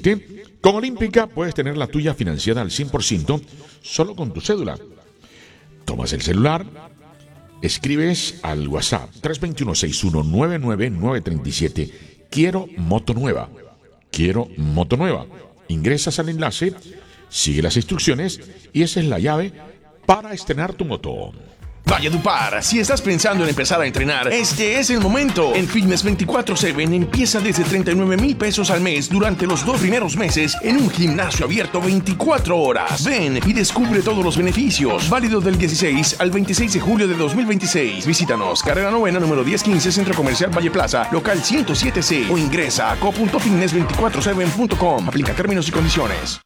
2027. Con Olímpica puedes tener la tuya financiada al 100% solo con tu cédula. Tomas el celular, escribes al WhatsApp 321-6199937. Quiero moto nueva. Quiero moto nueva. Ingresas al enlace, sigue las instrucciones y esa es la llave para estrenar tu moto. Valledupar, si estás pensando en empezar a entrenar, este es el momento. En Fitness 24/7 empieza desde 39,000 pesos al mes durante los 2 primeros meses en un gimnasio abierto 24 horas. Ven y descubre todos los beneficios. Válido del 16 al 26 de julio de 2026. Visítanos, carrera novena, número 1015, Centro Comercial Valle Plaza, local 107C, o ingresa a co.fitness247.com. Aplica términos y condiciones.